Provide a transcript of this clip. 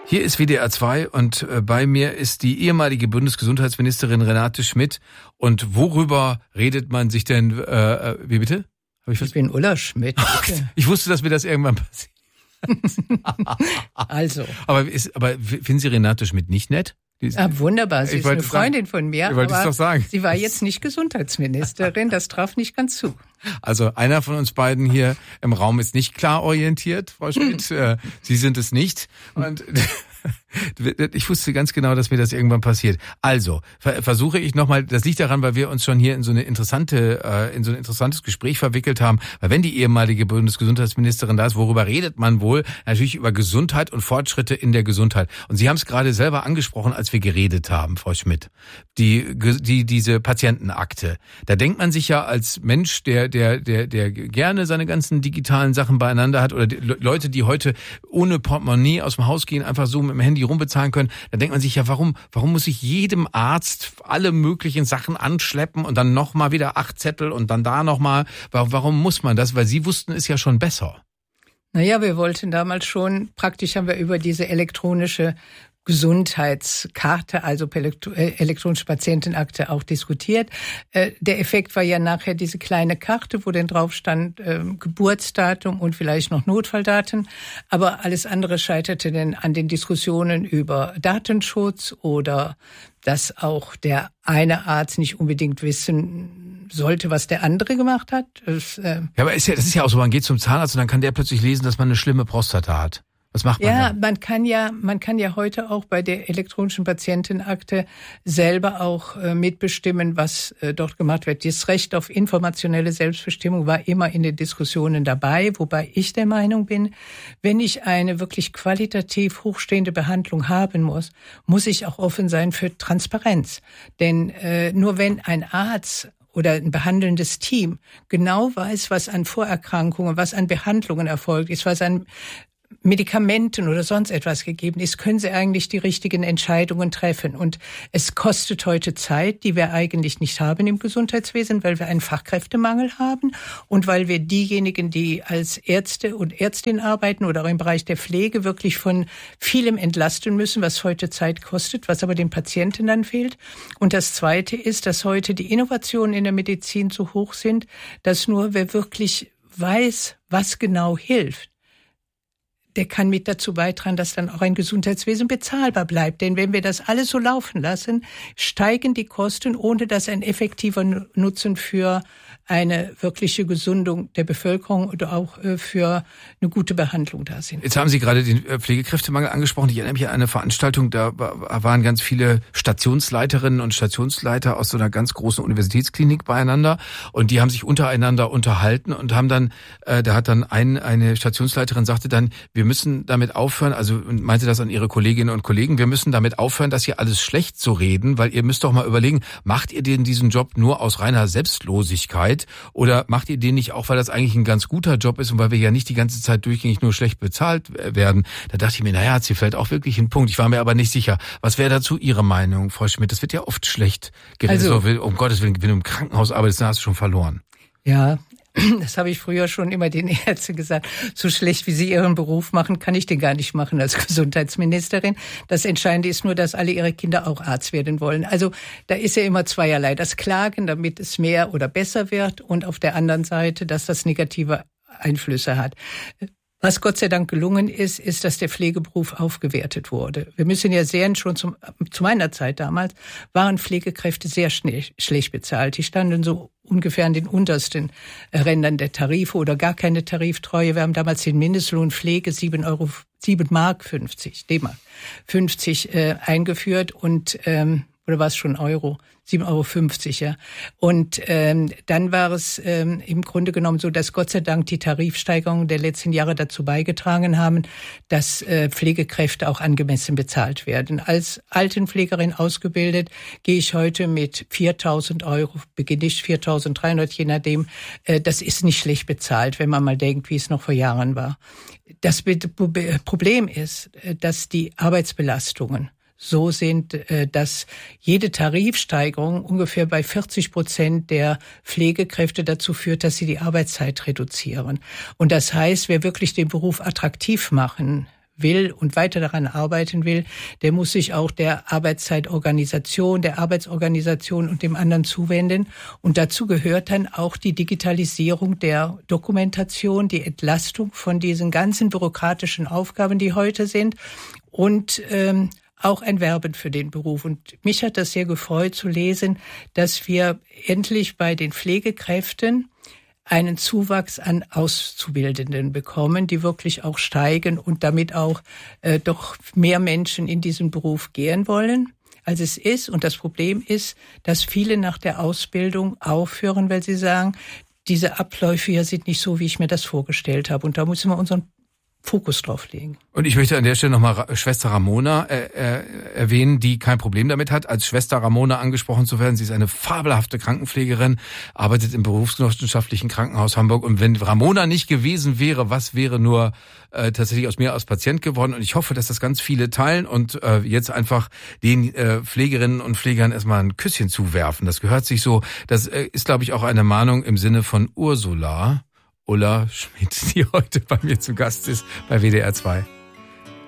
Hier ist WDR 2 und bei mir ist die ehemalige Bundesgesundheitsministerin Renate Schmidt. Und worüber redet man sich denn, wie bitte? Ich bin Ulla Schmidt. Ich wusste, dass mir das irgendwann passiert. Also. Aber finden Sie Renate Schmidt nicht nett? Wunderbar, sie ist eine Freundin von mir, wollte es doch sagen. Sie war jetzt nicht Gesundheitsministerin, das traf nicht ganz zu. Also einer von uns beiden hier im Raum ist nicht klar orientiert, Frau Schmidt. Sie sind es nicht. Und ich wusste ganz genau, dass mir das irgendwann passiert. Also versuche ich nochmal, das liegt daran, weil wir uns schon hier in so ein interessantes Gespräch verwickelt haben. Weil wenn die ehemalige Bundesgesundheitsministerin da ist, worüber redet man wohl? Natürlich über Gesundheit und Fortschritte in der Gesundheit. Und Sie haben es gerade selber angesprochen, als wir geredet haben, Frau Schmidt. Diese Patientenakte. Da denkt man sich ja als Mensch, der gerne seine ganzen digitalen Sachen beieinander hat, oder die Leute, die heute ohne Portemonnaie aus dem Haus gehen, einfach so mit dem Handy rumbezahlen können, da denkt man sich ja, warum muss ich jedem Arzt alle möglichen Sachen anschleppen und dann nochmal wieder 8 Zettel und dann da nochmal, warum muss man das? Weil Sie wussten es ja schon besser. Naja, wir wollten damals schon, praktisch haben wir über diese elektronische Gesundheitskarte, also elektronische Patientenakte auch diskutiert. Der Effekt war ja nachher diese kleine Karte, wo dann drauf stand Geburtsdatum und vielleicht noch Notfalldaten. Aber alles andere scheiterte dann an den Diskussionen über Datenschutz oder dass auch der eine Arzt nicht unbedingt wissen sollte, was der andere gemacht hat. Ja, aber das ist ja auch so, man geht zum Zahnarzt und dann kann der plötzlich lesen, dass man eine schlimme Prostata hat. Was macht man dann? Ja, man kann ja heute auch bei der elektronischen Patientenakte selber auch mitbestimmen, was dort gemacht wird. Das Recht auf informationelle Selbstbestimmung war immer in den Diskussionen dabei, wobei ich der Meinung bin, wenn ich eine wirklich qualitativ hochstehende Behandlung haben muss ich auch offen sein für Transparenz. Denn nur wenn ein Arzt oder ein behandelndes Team genau weiß, was an Vorerkrankungen, was an Behandlungen erfolgt ist, was an Medikamenten oder sonst etwas gegeben ist, können sie eigentlich die richtigen Entscheidungen treffen. Und es kostet heute Zeit, die wir eigentlich nicht haben im Gesundheitswesen, weil wir einen Fachkräftemangel haben und weil wir diejenigen, die als Ärzte und Ärztinnen arbeiten oder auch im Bereich der Pflege wirklich von vielem entlasten müssen, was heute Zeit kostet, was aber den Patienten dann fehlt. Und das Zweite ist, dass heute die Innovationen in der Medizin so hoch sind, dass nur wer wirklich weiß, was genau hilft, der kann mit dazu beitragen, dass dann auch ein Gesundheitswesen bezahlbar bleibt. Denn wenn wir das alles so laufen lassen, steigen die Kosten, ohne dass ein effektiver Nutzen für eine wirkliche Gesundung der Bevölkerung oder auch für eine gute Behandlung da sind. Jetzt haben Sie gerade den Pflegekräftemangel angesprochen. Ich erinnere mich an eine Veranstaltung, da waren ganz viele Stationsleiterinnen und Stationsleiter aus so einer ganz großen Universitätsklinik beieinander und die haben sich untereinander unterhalten und haben dann, da hat dann eine Stationsleiterin sagte dann, wir müssen damit aufhören, also meinte das an ihre Kolleginnen und Kollegen, wir müssen damit aufhören, das hier alles schlecht zu reden, weil ihr müsst doch mal überlegen, macht ihr denn diesen Job nur aus reiner Selbstlosigkeit oder macht ihr den nicht auch, weil das eigentlich ein ganz guter Job ist und weil wir ja nicht die ganze Zeit durchgängig nur schlecht bezahlt werden? Da dachte ich mir, naja, hat sie vielleicht auch wirklich einen Punkt. Ich war mir aber nicht sicher. Was wäre dazu Ihre Meinung, Frau Schmidt? Das wird ja oft schlecht geredet. Also, um Gottes Willen, wenn du im Krankenhaus arbeitest, dann hast du schon verloren. Ja, das habe ich früher schon immer den Ärzten gesagt. So schlecht, wie sie ihren Beruf machen, kann ich den gar nicht machen als Gesundheitsministerin. Das Entscheidende ist nur, dass alle ihre Kinder auch Arzt werden wollen. Also da ist ja immer zweierlei. Das Klagen, damit es mehr oder besser wird und auf der anderen Seite, dass das negative Einflüsse hat. Was Gott sei Dank gelungen ist, ist, dass der Pflegeberuf aufgewertet wurde. Wir müssen ja sehen, schon zu meiner Zeit damals waren Pflegekräfte sehr schlecht bezahlt. Die standen so ungefähr an den untersten Rändern der Tarife oder gar keine Tariftreue. Wir haben damals den Mindestlohn Pflege 7 Mark 50, D-Mark 50 eingeführt und oder war es schon Euro? 7,50 €, ja. Und dann war es im Grunde genommen so, dass Gott sei Dank die Tarifsteigerungen der letzten Jahre dazu beigetragen haben, dass Pflegekräfte auch angemessen bezahlt werden. Als Altenpflegerin ausgebildet gehe ich heute mit 4.000 €, beginne ich 4.300, je nachdem. Das ist nicht schlecht bezahlt, wenn man mal denkt, wie es noch vor Jahren war. Das Problem ist, dass die Arbeitsbelastungen so sind, dass jede Tarifsteigerung ungefähr bei 40% der Pflegekräfte dazu führt, dass sie die Arbeitszeit reduzieren. Und das heißt, wer wirklich den Beruf attraktiv machen will und weiter daran arbeiten will, der muss sich auch der Arbeitszeitorganisation, der Arbeitsorganisation und dem anderen zuwenden. Und dazu gehört dann auch die Digitalisierung der Dokumentation, die Entlastung von diesen ganzen bürokratischen Aufgaben, die heute sind, und auch ein Werben für den Beruf. Und mich hat das sehr gefreut zu lesen, dass wir endlich bei den Pflegekräften einen Zuwachs an Auszubildenden bekommen, die wirklich auch steigen und damit auch doch mehr Menschen in diesen Beruf gehen wollen, als es ist. Und das Problem ist, dass viele nach der Ausbildung aufhören, weil sie sagen, diese Abläufe hier sind nicht so, wie ich mir das vorgestellt habe. Und da müssen wir unseren Fokus drauf legen. Und ich möchte an der Stelle nochmal Schwester Ramona erwähnen, die kein Problem damit hat, als Schwester Ramona angesprochen zu werden. Sie ist eine fabelhafte Krankenpflegerin, arbeitet im Berufsgenossenschaftlichen Krankenhaus Hamburg. Und wenn Ramona nicht gewesen wäre, was wäre nur tatsächlich aus mir als Patient geworden? Und ich hoffe, dass das ganz viele teilen und jetzt einfach den Pflegerinnen und Pflegern erstmal ein Küsschen zuwerfen. Das gehört sich so. Das ist, glaube ich, auch eine Mahnung im Sinne von Ulla Schmidt, die heute bei mir zu Gast ist bei WDR 2.